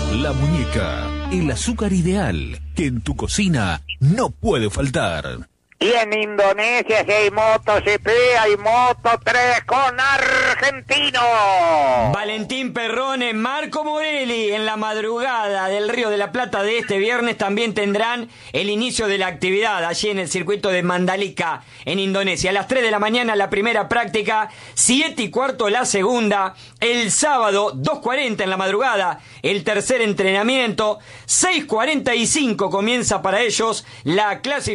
La Muñeca, el azúcar ideal que en tu cocina no puede faltar. Y en Indonesia si hay MotoGP, hay Moto3 con Argentino. Valentín Perrone, Marco Morelli, en la madrugada del Río de la Plata de este viernes también tendrán el inicio de la actividad allí en el circuito de Mandalika, en Indonesia. A las 3 de la mañana la primera práctica, 7:15 la segunda, el sábado 2:40 en la madrugada, el tercer entrenamiento, 6:45 comienza para ellos la clasificación